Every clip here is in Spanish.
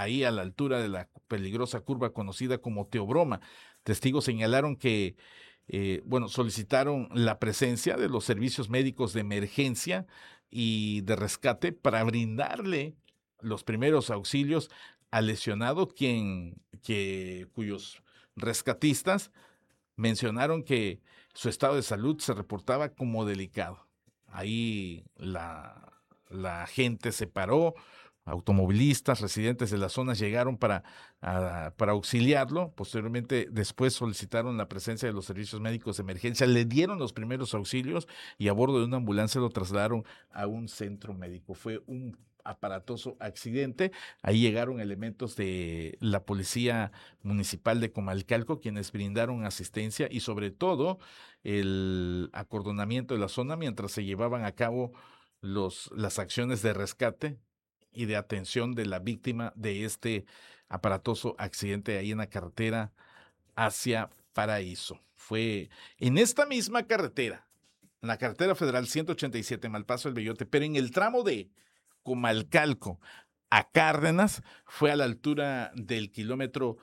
ahí a la altura de la peligrosa curva conocida como Teobroma. Testigos señalaron que, solicitaron la presencia de los servicios médicos de emergencia y de rescate para brindarle los primeros auxilios al lesionado, cuyos rescatistas mencionaron que su estado de salud se reportaba como delicado. Ahí la gente se paró, automovilistas, residentes de las zonas llegaron para auxiliarlo. Posteriormente, después solicitaron la presencia de los servicios médicos de emergencia, le dieron los primeros auxilios y a bordo de una ambulancia lo trasladaron a un centro médico. Fue un aparatoso accidente. Ahí llegaron elementos de la policía municipal de Comalcalco, quienes brindaron asistencia y sobre todo el acordonamiento de la zona mientras se llevaban a cabo las acciones de rescate y de atención de la víctima de este aparatoso accidente ahí en la carretera hacia Paraíso. Fue en esta misma carretera, en la carretera federal 187, Malpaso el Bellote, pero en el tramo de Comalcalco a Cárdenas, fue a la altura del kilómetro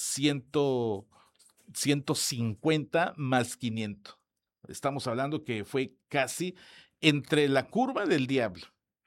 150 más 500. Estamos hablando que fue casi entre la curva del Diablo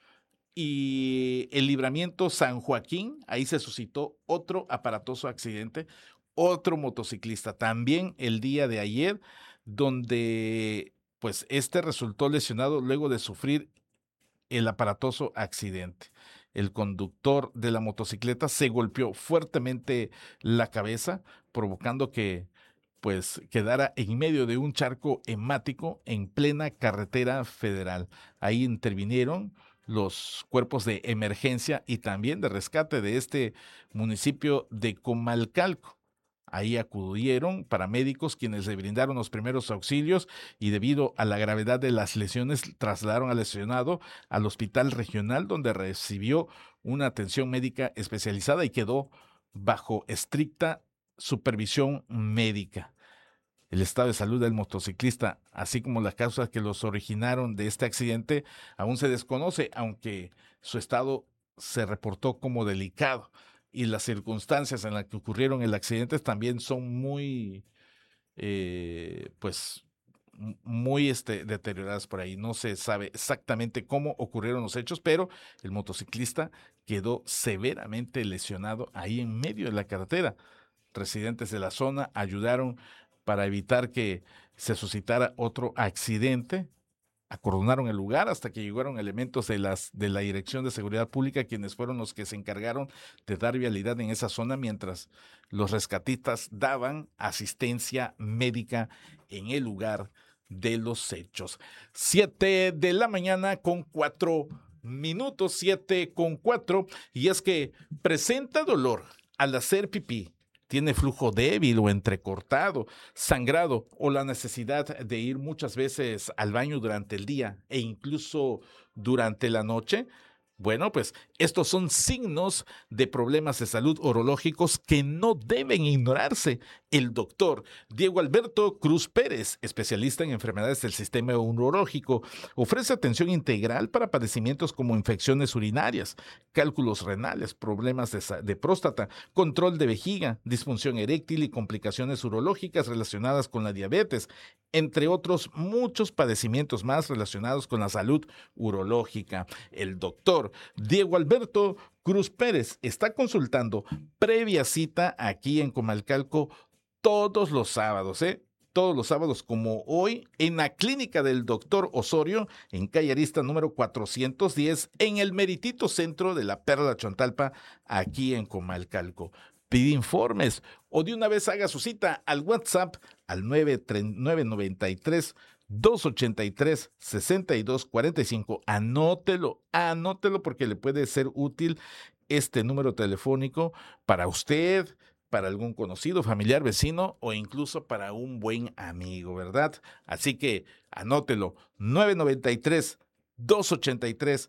y el libramiento San Joaquín. Ahí se suscitó otro aparatoso accidente, otro motociclista, también el día de ayer, donde pues este resultó lesionado luego de sufrir el aparatoso accidente. El conductor de la motocicleta se golpeó fuertemente la cabeza, provocando que pues quedara en medio de un charco hemático en plena carretera federal. Ahí intervinieron los cuerpos de emergencia y también de rescate de este municipio de Comalcalco. Ahí acudieron paramédicos quienes le brindaron los primeros auxilios y debido a la gravedad de las lesiones trasladaron al lesionado al hospital regional donde recibió una atención médica especializada y quedó bajo estricta supervisión médica. El estado de salud del motociclista, así como las causas que los originaron de este accidente, aún se desconoce, aunque su estado se reportó como delicado y las circunstancias en las que ocurrieron el accidente también son muy, pues, muy deterioradas por ahí. No se sabe exactamente cómo ocurrieron los hechos, pero el motociclista quedó severamente lesionado ahí en medio de la carretera. Residentes de la zona ayudaron para evitar que se suscitara otro accidente. Acordonaron el lugar hasta que llegaron elementos de la Dirección de Seguridad Pública, quienes fueron los que se encargaron de dar vialidad en esa zona mientras los rescatistas daban asistencia médica en el lugar de los hechos. 7 de la mañana con 4 minutos, 7 con 4, y es que presenta dolor al hacer pipí, tiene flujo débil o entrecortado, sangrado o la necesidad de ir muchas veces al baño durante el día e incluso durante la noche. Bueno, pues estos son signos de problemas de salud urológicos que no deben ignorarse. El doctor Diego Alberto Cruz Pérez, especialista en enfermedades del sistema urológico, ofrece atención integral para padecimientos como infecciones urinarias, cálculos renales, problemas de próstata, control de vejiga, disfunción eréctil y complicaciones urológicas relacionadas con la diabetes, entre otros muchos padecimientos más relacionados con la salud urológica. El doctor Diego Alberto Cruz Pérez está consultando previa cita aquí en Comalcalco todos los sábados, todos los sábados como hoy, en la clínica del doctor Osorio, en calle Arista número 410, en el meritito centro de la Perla Chontalpa, aquí en Comalcalco. Pide informes o de una vez haga su cita al WhatsApp al 993 283 6245. Anótelo porque le puede ser útil este número telefónico para usted, para algún conocido, familiar, vecino o incluso para un buen amigo, ¿verdad? Así que anótelo, 993 283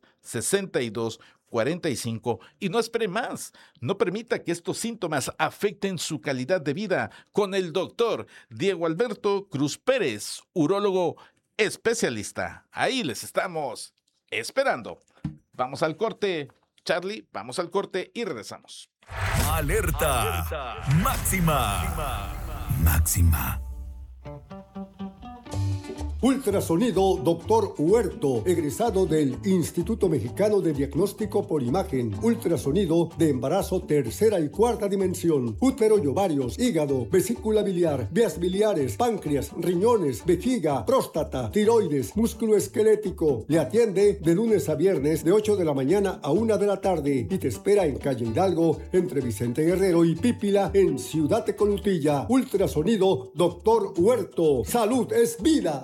6245, y no espere más. No permita que estos síntomas afecten su calidad de vida con el doctor Diego Alberto Cruz Pérez, urólogo especialista. Ahí les estamos esperando. Vamos al corte, Charlie, vamos al corte y regresamos. Alerta máxima. Máxima. Ultrasonido Dr. Huerto, egresado del Instituto Mexicano de Diagnóstico por Imagen. Ultrasonido de embarazo tercera y cuarta dimensión. Útero y ovarios, hígado, vesícula biliar, vías biliares, páncreas, riñones, vejiga, próstata, tiroides, músculo esquelético. Le atiende de lunes a viernes de 8 de la mañana a 1 de la tarde y te espera en calle Hidalgo entre Vicente Guerrero y Pípila en Ciudad Tecolutilla. Ultrasonido Dr. Huerto. Salud es vida.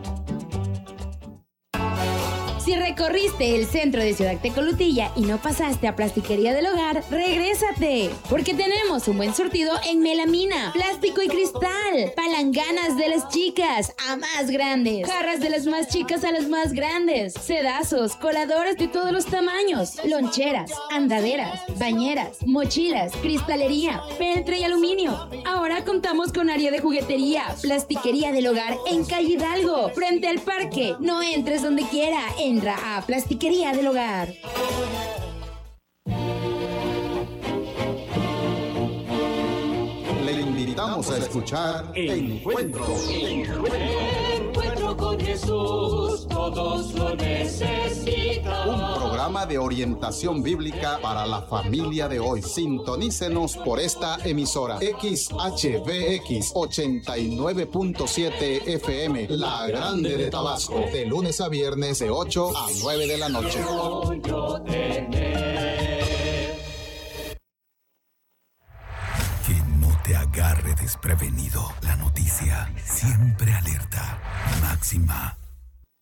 Si recorriste el centro de Ciudad Tecolutilla y no pasaste a Plastiquería del Hogar, ¡regrésate! Porque tenemos un buen surtido en melamina, plástico y cristal, palanganas de las chicas a más grandes, jarras de las más chicas a las más grandes, sedazos, coladores de todos los tamaños, loncheras, andaderas, bañeras, mochilas, cristalería, peltre y aluminio. Ahora contamos con área de juguetería, Plastiquería del Hogar en calle Hidalgo, frente al parque. No entres donde quiera, entra a Plastiquería del Hogar. Le invitamos a escuchar Encuentro. Encuentro con Jesús, todos lo necesitan. Un programa de orientación bíblica para la familia de hoy. Sintonícenos por esta emisora XHVX 89.7 FM, La Grande de Tabasco, de lunes a viernes de 8 a 9 de la noche. Que no te agarre desprevenido. La noticia siempre alerta. Máxima.